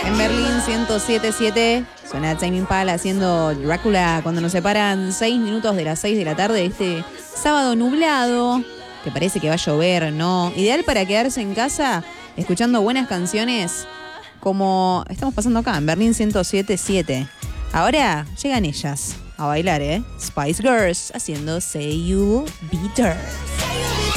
En Berlín 107.7 suena Tame Impala haciendo Drácula cuando nos separan 6 minutos de las 6 de la tarde. Este sábado nublado, que parece que va a llover, ¿no? Ideal para quedarse en casa escuchando buenas canciones como estamos pasando acá en Berlín 107.7. Ahora llegan ellas a bailar, Spice Girls haciendo Say You Bitter.